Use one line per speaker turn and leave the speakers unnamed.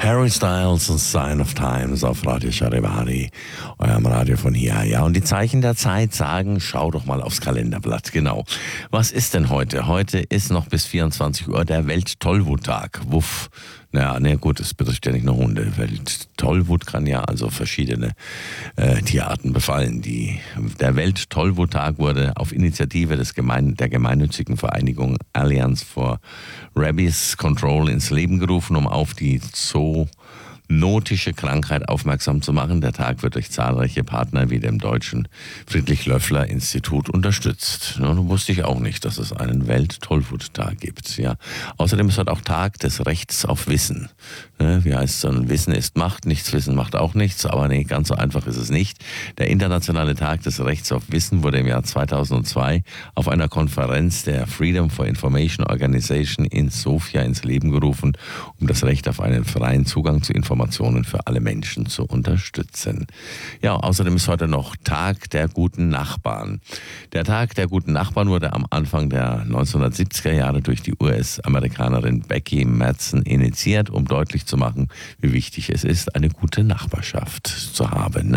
Harry Styles und Sign of Times auf Radio Charivari, eurem Radio von hier. Ja, und die Zeichen der Zeit sagen, schau doch mal aufs Kalenderblatt. Genau. Was ist denn heute? Heute ist noch bis 24 Uhr der Welt-Tollwut-Tag. Wuff. Ja, ne, gut, es betrifft ja nicht nur Hunde. Tollwut kann ja also verschiedene Tierarten befallen. Der Welt-Tollwut-Tag wurde auf Initiative der gemeinnützigen Vereinigung Alliance for Rabies Control ins Leben gerufen, um auf die zoonotische Krankheit aufmerksam zu machen. Der Tag wird durch zahlreiche Partner wie dem deutschen Friedrich-Löffler-Institut unterstützt. Ja, wusste ich auch nicht, dass es einen Welt-Tollwut-Tag gibt. Ja. Außerdem ist heute auch Tag des Rechts auf Wissen. Wie heißt es dann? Wissen ist Macht, nichts Wissen macht auch nichts, aber nee, ganz so einfach ist es nicht. Der internationale Tag des Rechts auf Wissen wurde im Jahr 2002 auf einer Konferenz der Freedom for Information Organization in Sofia ins Leben gerufen, um das Recht auf einen freien Zugang zu Informationen für alle Menschen zu unterstützen. Ja, außerdem ist heute noch Tag der guten Nachbarn. Der Tag der guten Nachbarn wurde am Anfang der 1970er Jahre durch die US-Amerikanerin Becky Madsen initiiert, um deutlich zu machen, wie wichtig es ist, eine gute Nachbarschaft zu haben.